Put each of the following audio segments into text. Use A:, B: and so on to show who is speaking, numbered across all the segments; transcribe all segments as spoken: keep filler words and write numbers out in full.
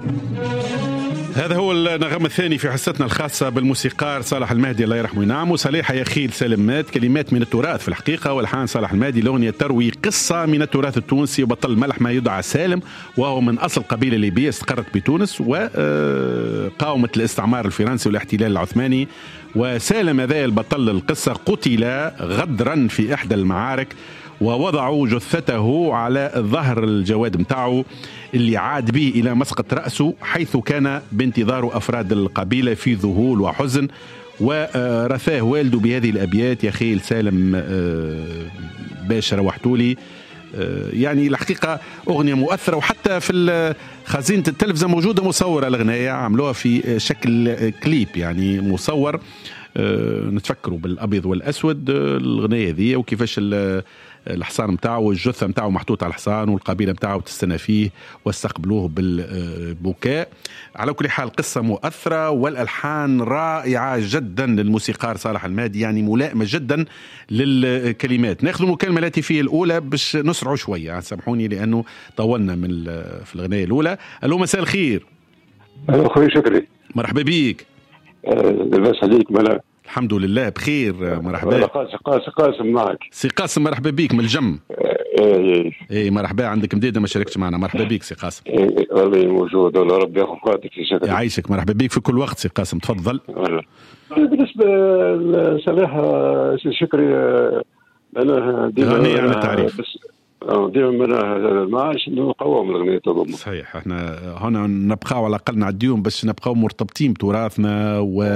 A: هذا هو النغم الثاني في حصتنا الخاصة بالموسيقار صالح المهدي الله يرحمه وينعمه. صالح يا خيل سالم مات، كلمات من التراث في الحقيقة، والحان صالح المهدي الأغنية تروي قصة من التراث التونسي، وبطل ملح ما يدعى سالم، وهو من أصل قبيلة ليبية استقرت بتونس وقاومت الاستعمار الفرنسي والاحتلال العثماني. وسالم هذا البطل القصة قتل غدرا في إحدى المعارك، ووضعوا جثته على ظهر الجواد متاعه اللي عاد به إلى مسقط رأسه، حيث كان بانتظار أفراد القبيلة في ذهول وحزن. ورثاه والده بهذه الأبيات: يا خيل سالم باش روحتولي. يعني الحقيقة أغنية مؤثرة، وحتى في خزينة التلفزة موجودة مصورة الأغنية، عملوها في شكل كليب يعني مصور، نتفكروا بالأبيض والأسود الأغنية هذه، وكيفاش الحصان متاعه والجثة متاعه محطوط على الحصان والقبيلة متاعه تستنى فيه واستقبلوه بالبكاء. على كل حال قصة مؤثرة، والألحان رائعة جدا للموسيقار صالح المهدي، يعني ملائمة جدا للكلمات. ناخذ المكالمة التي فيه الأولى باش نسرعوا شوية، سامحوني لأنه طولنا من في الأغنية الأولى. ألو مساء الخير.
B: أهلا أخوي شكري،
A: مرحبا بيك.
B: لاباس عليك؟ ملا
A: الحمد لله بخير. مرحبا.
B: قاسم قاسم قاسم معك.
A: سي قاسم مرحبا بيك من الجم.
B: ايه
A: ايه مرحبا، عندك مديدة ما شاركتش معنا. مرحبا بيك سي قاسم.
B: ايه والله موجود، والله ربي ياخذ قاتك في شكل.
A: يعيشك، مرحبا بيك في كل وقت سي قاسم، تفضل.
B: والله بالنسبة لصالح سي شكري، انا ديما
A: غني عن التعريف،
B: ديما انا ما عادش نقاوم الاغنيه تاعهم.
A: صحيح، احنا هنا نبقاو على الاقل نعديهم باش نبقاو مرتبطين بتراثنا و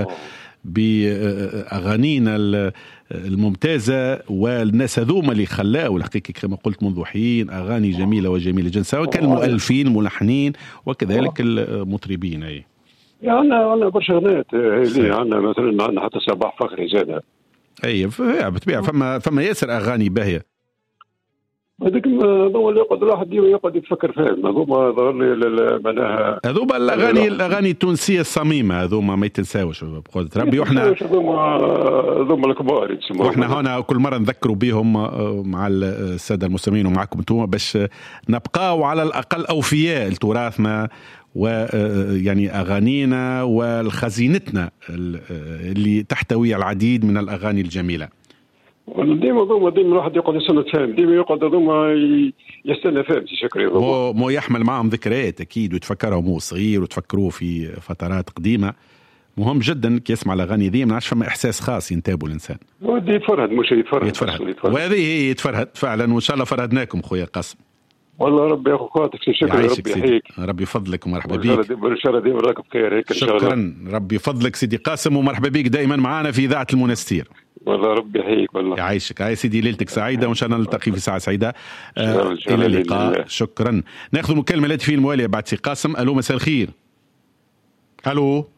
A: بأغانينا الممتازة، والناس هذوما اللي خلاوا الحقيقة كما قلت منذ حين أغاني جميلة وجميلة جدا، سواء كان المؤلفين ملحنين وكذلك المطربين. أي
B: يعني عندنا برشا أغنيات، عندنا مثلا عندنا حتى صباح فخري زادها.
A: أي بالطبيعة فما فما ياسر أغاني باهية.
B: هذيك هذوما اللي يقعد الواحد يقعد يتفكر فيهم، هذوما ظهر لي معناها
A: هذوما الاغاني الاغاني التونسيه الصميمه، هذوما ما يتنساوش بقدرة ربي. وحنا
B: هذوما الكبار يتسموا،
A: وحنا هنا كل مره نذكروا بهم مع الساده المستمعين ومعكم انتم باش نبقاو على الاقل اوفياء لتراثنا ويعني اغانينا وخزينتنا اللي تحتوي العديد من الاغاني الجميله.
B: ديما ضوما ديما الواحد يقعد يستنى فاهم، ديما يقعد ضوما يستنى فاهم شكري.
A: مو مو يحمل معهم ذكريات اكيد، وتفكروا مو صغير وتفكروه في فترات قديمه. مهم جدا كي يسمع الاغاني ذي، ما نعرفش فما احساس خاص ينتابه الانسان.
B: ودي يتفرهد، مش يتفرهد
A: يتفرهد، وهذه هي يتفرهد فعلا، وان شاء الله فرهدناكم خويا قاسم.
B: والله ربي ياخذ خاطرك شكرا، ربي يحييك،
A: ربي يفضلك ومرحبا بيك.
B: ان شاء الله ديما راك بخير هيك.
A: شكرا، ربي يفضلك سيدي قاسم، ومرحبا بيك دائما معنا في اذاعه المنستير.
B: والله ربي يحييك والله.
A: يعيشك. هاي سيدي ليلتك سعيده، وان شاء الله نلتقي في ساعه سعيده. آه الى اللقاء. شكرا. ناخذ المكالمه التي في المواليه بعد سي قاسم. الو مساء الخير. الو